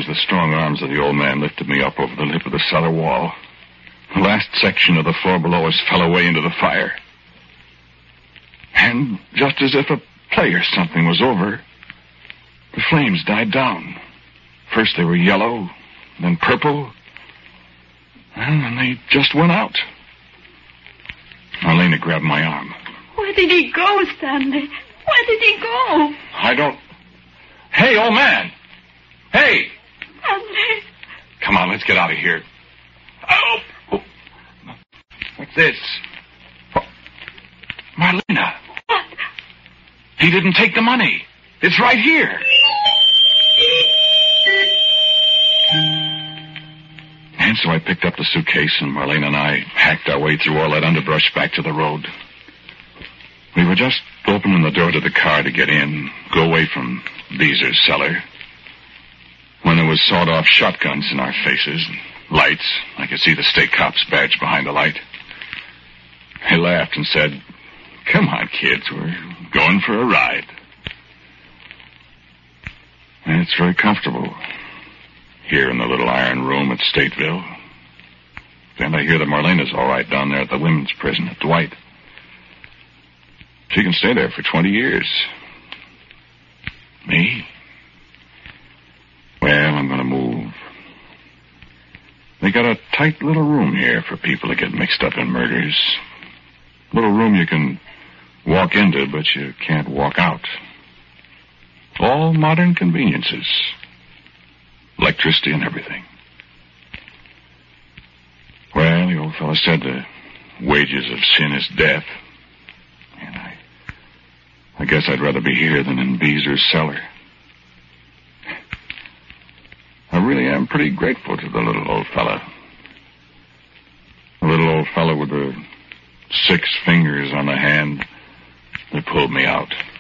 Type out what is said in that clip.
as the strong arms of the old man lifted me up over the lip of the cellar wall. The last section of the floor below us fell away into the fire. And just as if a play or something was over, the flames died down. First they were yellow, then purple, and then they just went out. Marlena grabbed my arm. Where did he go, Stanley? Where did he go? I don't... Hey, old man! Hey! Stanley! Come on, let's get out of here. Oh! What's this? Oh. Marlena! What? He didn't take the money. It's right here. And so I picked up the suitcase, and Marlena and I hacked our way through all that underbrush back to the road. We were just opening the door to the car to get in, go away from Beezer's cellar, when there was sawed-off shotguns in our faces, and lights. I could see the state cop's badge behind the light. They laughed and said, "Come on, kids, we're going for a ride." And it's very comfortable here in the little iron room at Stateville. And I hear that Marlena's all right down there at the women's prison at Dwight. She can stay there for 20 years. Me? Well, I'm going to move. They got a tight little room here for people that get mixed up in murders. Little room you can walk into, but you can't walk out. All modern conveniences. Electricity and everything. Well, the old fellow said the wages of sin is death. And I guess I'd rather be here than in Beezer's cellar. I really am pretty grateful to the little old fella. The little old fella with the 6 fingers on the hand that pulled me out.